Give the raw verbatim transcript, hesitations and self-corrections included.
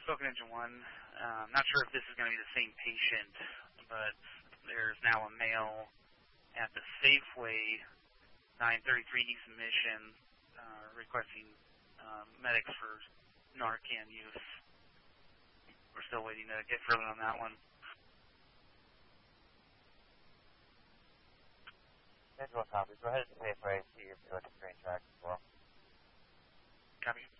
Spoken Engine one. Um, not sure if this is going to be the same patient, but there's now a male at the Safeway nine thirty-three East Mission uh, requesting um, medics for Narcan use. We're still waiting to get further on that one. Visual copies. Go ahead to Safeway, see if you're looking for track as well. Copy.